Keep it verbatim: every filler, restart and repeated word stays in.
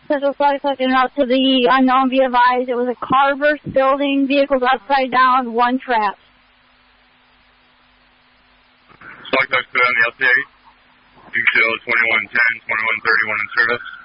Central Flight Collecting out to the unknown. Be advised, it was a Carver's building, vehicles upside down, one trapped. Flight Collecting on the L T A. Detail twenty-one ten, twenty-one thirty-one in service.